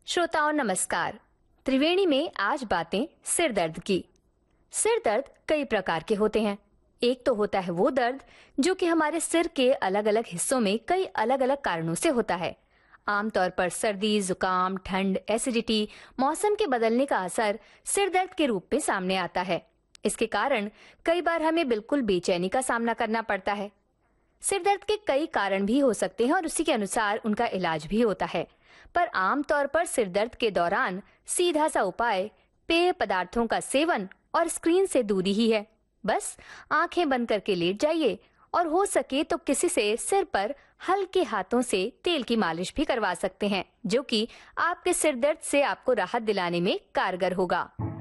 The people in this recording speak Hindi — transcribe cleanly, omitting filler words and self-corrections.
श्रोताओं नमस्कार। त्रिवेणी में आज बातें सिर दर्द की। सिर दर्द कई प्रकार के होते हैं। एक तो होता है वो दर्द जो कि हमारे सिर के अलग अलग हिस्सों में कई अलग अलग कारणों से होता है। आमतौर पर सर्दी, जुकाम, ठंड, एसिडिटी, मौसम के बदलने का असर सिर दर्द के रूप में सामने आता है। इसके कारण कई बार हमें बिल्कुल बेचैनी का सामना करना पड़ता है। सिर दर्द के कई कारण भी हो सकते हैं और उसी के अनुसार उनका इलाज भी होता है। पर आमतौर पर सिर दर्द के दौरान सीधा सा उपाय पेय पदार्थों का सेवन और स्क्रीन से दूरी ही है। बस आंखें बंद करके लेट जाइए और हो सके तो किसी से सिर पर हल्के हाथों से तेल की मालिश भी करवा सकते हैं, जो कि आपके सिर दर्द से आपको राहत दिलाने में कारगर होगा।